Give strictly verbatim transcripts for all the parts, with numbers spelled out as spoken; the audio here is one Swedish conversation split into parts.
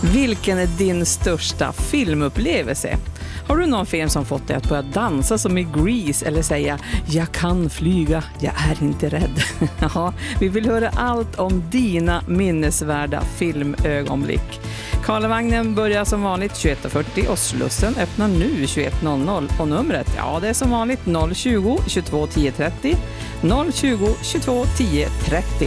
Vilken är din största filmupplevelse? Har du någon film som fått dig att börja dansa som i Grease eller säga jag kan flyga, jag är inte rädd? Ja, vi vill höra allt om dina minnesvärda filmögonblick. Karlavagnen börjar som vanligt tjugoett fyrtio och Slussen öppnar nu tjugoett noll noll och numret, ja det är som vanligt noll tjugo tjugotvå tio trettio noll tjugo tjugotvå tio trettio.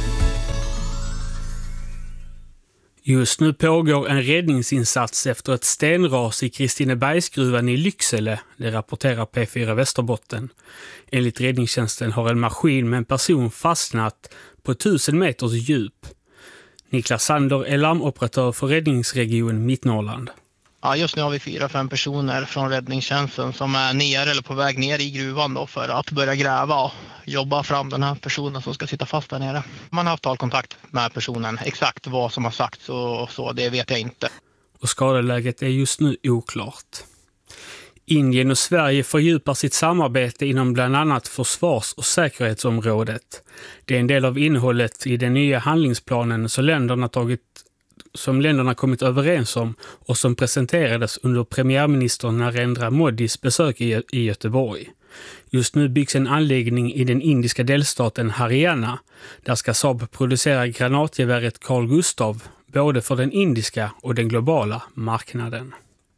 Just nu pågår en räddningsinsats efter ett stenras i Kristinebergsgruvan i Lycksele, det rapporterar P fyra Västerbotten. Enligt räddningstjänsten har en maskin med en person fastnat på tusen meters djup. Niklas Sander är larmoperatör för räddningsregion Mittnorrland. Ja, just nu har vi fyra, fem personer från räddningstjänsten som är nere eller på väg ner i gruvan då för att börja gräva och jobba fram den här personen som ska sitta fast där nere. Man har haft talkontakt med personen. Exakt vad som har sagts och så, det vet jag inte. Och skadeläget är just nu oklart. Indien och Sverige fördjupar sitt samarbete inom bland annat försvars- och säkerhetsområdet. Det är en del av innehållet i den nya handlingsplanen som länderna tagit som länderna kommit överens om och som presenterades under premiärminister Narendra Modis besök i, i Göteborg. Just nu byggs en anläggning i den indiska delstaten Haryana. Där ska Saab producera granatgeväret Carl Gustaf både för den indiska och den globala marknaden.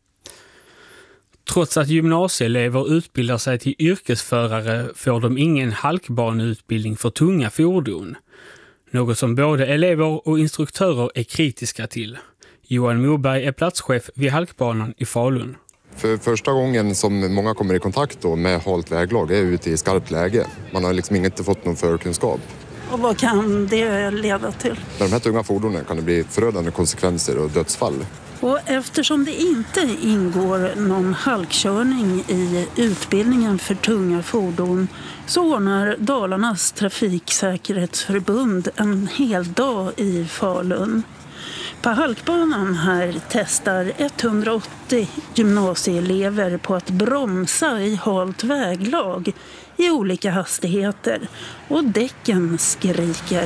Trots att gymnasieelever utbildar sig till yrkesförare får de ingen halkbaneutbildning för tunga fordon. Något som både elever och instruktörer är kritiska till. Johan Moberg är platschef vid halkbanan i Falun. För första gången som många kommer i kontakt då med halt väglag är ute i skarpt läge. Man har liksom inte fått någon förkunskap. Och vad kan det leda till? Med de här tunga fordonen kan det bli förödande konsekvenser och dödsfall. Och eftersom det inte ingår någon halkkörning i utbildningen för tunga fordon så ordnar Dalarnas trafiksäkerhetsförbund en hel dag i Falun. På halkbanan här testar etthundraåttio gymnasieelever på att bromsa i halt väglag i olika hastigheter och däcken skriker.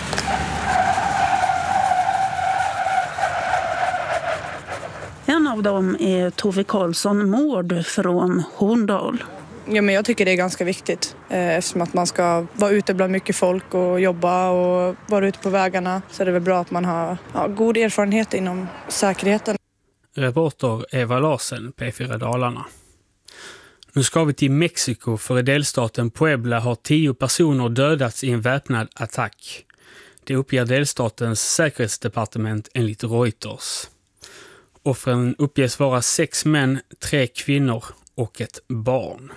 En av dem är Tove Karlsson Mård från Horndal. Ja, men jag tycker det är ganska viktigt eh, eftersom att man ska vara ute bland mycket folk och jobba och vara ute på vägarna. Så är det väl bra att man har ja, god erfarenhet inom säkerheten. Reporter Eva Larsen, P fyra Dalarna. Nu ska vi till Mexiko för i delstaten Puebla har tio personer dödats i en väpnad attack. Det uppger delstatens säkerhetsdepartement enligt Reuters. Offren uppges vara sex män, tre kvinnor och ett barn.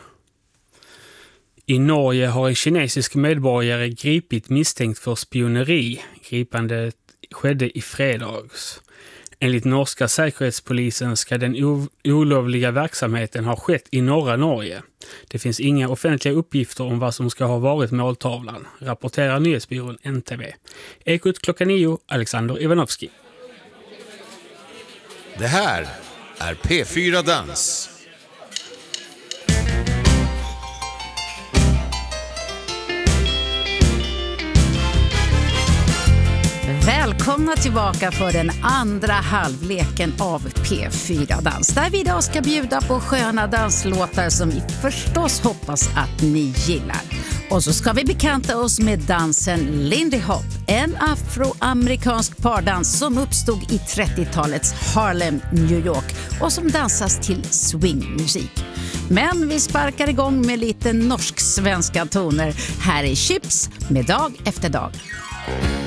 I Norge har en kinesisk medborgare gripit misstänkt för spioneri. Gripandet skedde i fredags. Enligt norska säkerhetspolisen ska den o- olovliga verksamheten ha skett i norra Norge. Det finns inga offentliga uppgifter om vad som ska ha varit måltavlan, rapporterar nyhetsbyrån N T V. Ekot klockan nio, Alexander Ivanovski. Det här är P fyra Dans. Välkomna tillbaka för den andra halvleken av P fyra Dans. Där vi idag ska bjuda på sköna danslåtar som vi förstås hoppas att ni gillar. Och så ska vi bekanta oss med dansen Lindy Hop, en afroamerikansk pardans som uppstod i trettiotalets Harlem, New York och som dansas till swingmusik. Men vi sparkar igång med lite norsk-svenska toner. Här är Chips med Dag efter dag.